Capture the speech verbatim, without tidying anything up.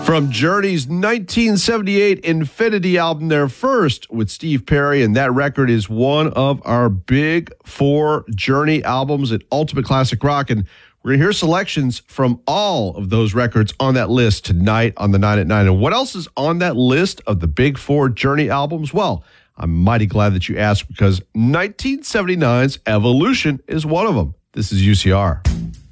From Journey's nineteen seventy-eight Infinity album, their first with Steve Perry, and that record is one of our big four Journey albums at Ultimate Classic Rock, and we're going to hear selections from all of those records on that list tonight on the nine at nine. And what else is on that list of the big four Journey albums? Well, I'm mighty glad that you asked, because nineteen seventy-nine's Evolution is one of them. This is U C R.